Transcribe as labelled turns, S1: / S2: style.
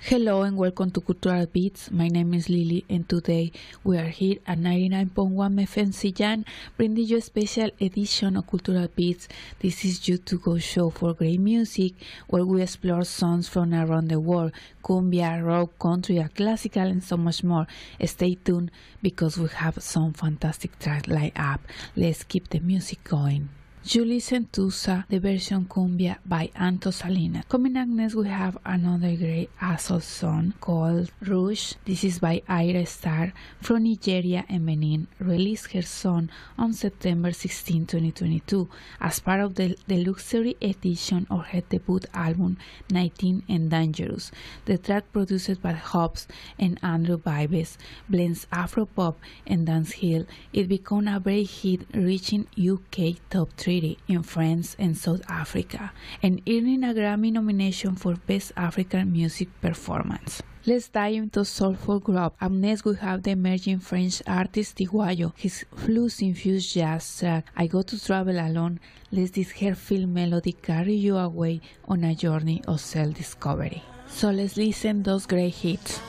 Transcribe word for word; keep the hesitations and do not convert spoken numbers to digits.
S1: Hello and welcome to Cultural Beats. My name is Lily and today we are here at ninety-nine point one F M Chillán bringing you a special edition of Cultural Beats. This is You To Go show for great music where we explore songs from around the world, cumbia, rock, country, classical and so much more. Stay tuned because we have some fantastic tracks lined up. Let's keep the music going. You listen to Sa, the version cumbia by Anto Salinas. Coming up next, we have another great Azul song called Rouge. This is by Ayra Starr from Nigeria and Benin. Released her song on September sixteenth, twenty twenty-two as part of the, the luxury edition of her debut album nineteen and Dangerous. The track produced by Hobbs and Andrew Bives blends Afropop and dancehall. It became a great hit, reaching U K top three in France and South Africa, and earning a Grammy nomination for Best African Music Performance. Let's dive into soulful group. Up next we have the emerging French artist Tiguayo. His blues-infused jazz track, I Go To Travel Alone, lets this hair-filled melody carry you away on a journey of self-discovery. So let's listen those great hits.